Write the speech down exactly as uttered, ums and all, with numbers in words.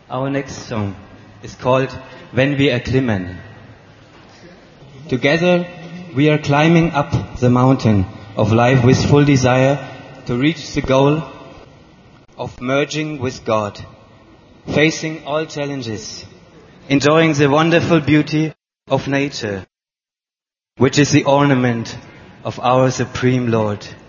Our next song is called Wenn wir erklimmen. Together we are climbing up the mountain of life with full desire to reach the goal of merging with God, facing all challenges, enjoying the wonderful beauty of nature, which is the ornament of our Supreme Lord.